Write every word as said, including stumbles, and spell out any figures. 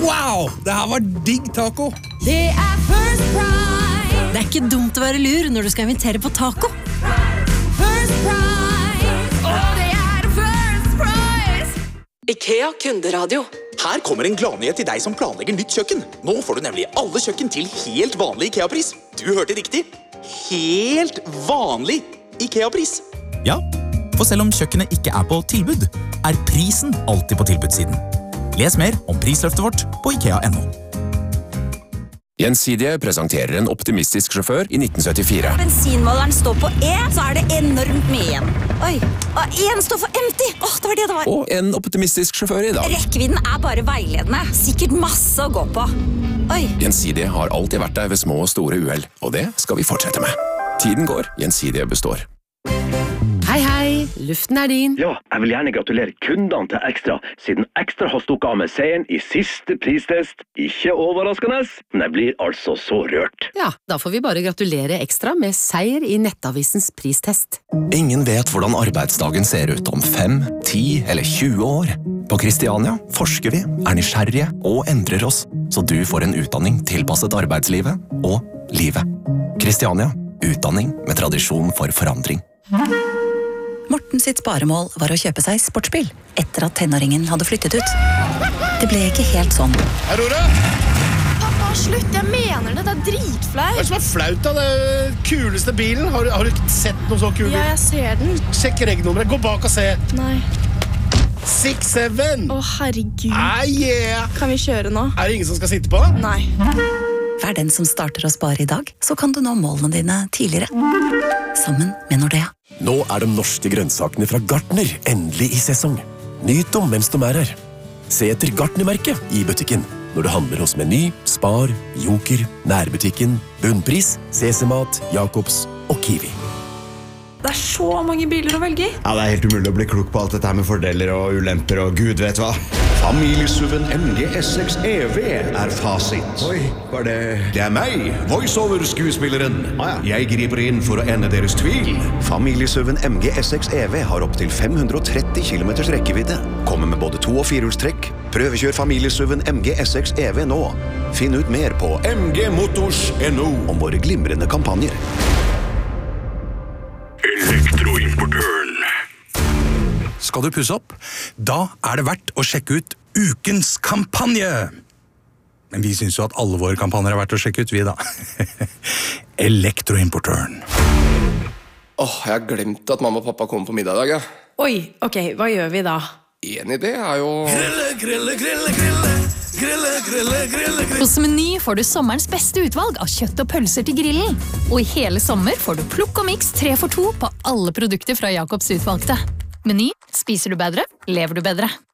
Wow, det her var digg taco. Det er First Price. Det er ikke dumt å være lur når du skal invitere på taco. First Price. Åh, det er First Price. IKEA kunderadio. Her kommer en gladnyhet til deg som planlegger nytt kjøkken. Nå får du nemlig alle kjøkken til helt vanlig IKEA-pris. Du hørte riktig. Helt vanlig IKEA-pris. Ja, for selv om kjøkkenet ikke er på tilbud, er prisen alltid på tilbudssiden. Les mer om prisløftet vårt på IKEA punktum no. Gjensidige presenterer en optimistisk sjåfør i nitten syttifire. Bensinmåleren står på E, så er det enormt mye igjen. Oi, og en står for empty. Åh, det var det det var. Og en optimistisk sjåfør i dag. Rekkevidden er bare veiledende. Sikkert masse å gå på. Oi. Gjensidige har alltid vært der ved små og store uheld, og det skal vi fortsette med. Tiden går, Gjensidige består. Hei, hei, luften er din. Ja, jeg vil gjerne gratulere kundene til Ekstra, siden Ekstra har stukket av med seieren i siste pristest. Ikke overraskende, men jeg blir altså så rørt. Ja, da får vi bare gratulere Ekstra med seier i Nettavisens pristest. Ingen vet hvordan arbeidsdagen ser ut om fem, ti eller tjue år. På Kristiania forsker vi, er nysgjerrige og endrer oss, så du får en utdanning tilpasset arbeidslivet og livet. Kristiania, utdanning med tradisjon for forandring. Morten sitt sparemål var å kjøpe seg sportsbil, etter at tenåringen hadde flyttet ut. Det ble ikke helt sånn. Hei, Rora! Pappa, slutt, jeg mener det, det er dritflaut. Hva er det som er flaut da? Det er kuleste bilen. Har, har du sett noe så kul bil? Ja, jeg ser den. Sjekk regnummeret, gå bak og se. Nei. seks syv. Å, herregud. Ah, yeah. Kan vi kjøre nå? Er det ingen som skal sitte på? Nei. Vær den som starter å spare i dag, så kan du nå målene dine tidligere. Sammen med Nordea. Nå er de norske grønnsakene fra Gartner endelig i sesong. Nyt dem mens de er her. Se etter Gartner-merket i butikken når du handler hos Meny, Spar, Joker, Nærbutikken, Bunnpris, Sesemat, Jakobs og Kiwi. Det er så mange biler å velge i. Ja, det er helt umulig å bli klok på alt dette her med fordeler og ulemper og gud vet hva. Familiesuven M G S X E V er fasit. Oi, var det... Det er meg, voiceover-skuespilleren. Ah, ja. Jeg griper inn for å ende deres tvil. Familiesuven M G S X E V har opp til fem hundre og tretti kilometers rekkevidde. Kommer med både to- og firehjulstrekk. Prøvekjør familiesuven M G S X E V nå. Finn ut mer på m g motors punktum no om våre glimrende kampanjer. Elektroimportøren. Skal du pusse opp? Da er det verdt å sjekke ut ukens kampanje. Men vi synes jo at alle våre kampanjer er verdt å sjekke ut, vi da. Elektroimportøren. Åh, oh, jeg har glemt at mamma og pappa kommer på middag i dag, ja. Oi, ok, hva gjør vi da? En idé er jo... Grille, grille, grille, grille. Grille, grille, grille, grille. Hos Meny får du sommerens beste utvalg av kjøtt og pølser til grillen. Og i hele sommer får du plukk og mix tre for to på alle produkter fra Jakobs utvalgte. Meny, spiser du bedre, lever du bedre.